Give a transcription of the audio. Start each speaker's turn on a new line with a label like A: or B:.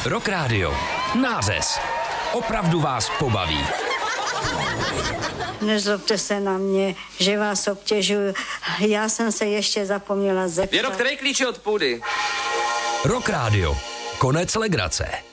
A: Rock Radio. Nářez. Opravdu vás pobaví.
B: Nezlobte se na mě, že vás obtěžuju. Já jsem se ještě zapomněla zeptat.
C: Věro, který klíč je od půdy?
A: Rock Radio. Konec legrace.